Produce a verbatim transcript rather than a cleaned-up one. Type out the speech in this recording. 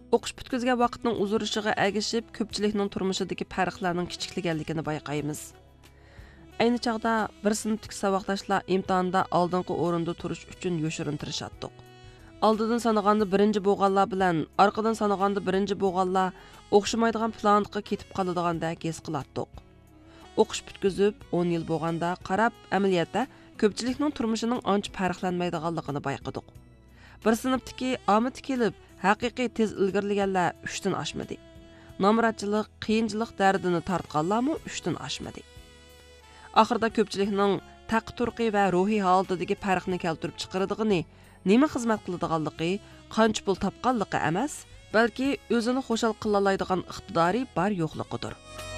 O'qish bitkizgan vaqtning uzurishiga ergishib, ko'pchilikning turmushidagi farqlarning kichikliganligini bayqaymiz. Ayni chaqda bir sinfdagi saboqdoshlar imtihonda oldingi o'rinda turish uchun yoshirin tirishadi. Oldidan sanaganda birinchi bo'lganlar bilan orqadan sanaganda birinchi bo'lganlar o'xshamaydigan planga ketib qoladigandek his qilardik. O'qish bitkizib o'n yil bo'lganda qarab, amaliyotda ko'pchilikning turmushining ancha farqlanmaydiganligini bayqadik. Bir sinfdagi omad kelib, haqiqiy tez ilgirlaganlar uch dan oshmadi. Nomratchilik, qiyinchilik dardini tortganlarmi uch dan oshmadi. Oxirida ko'pchilikning taqturqi va ruhiy holatidagi farqni keltirib chiqaradiganini, nima xizmat qiladiganligi, qancha pul topganligi emas, balki o'zini xushal qilalaydigan iqtidori bor yo'qligidir.